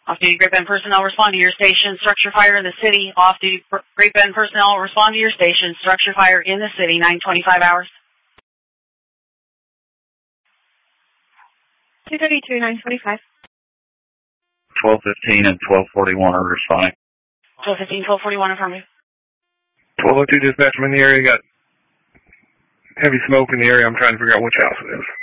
Off-duty Great Bend personnel respond to your station. Structure fire in the city. Off-duty Great Bend personnel respond to your station. Structure fire in the city. 9:25 hours. 232, 9:25. 12:15 and 12:41 are responding. 12:15, 12:41 affirmative. 1202 dispatch, I'm in the area. Got heavy smoke in the area. I'm trying to figure out which house it is.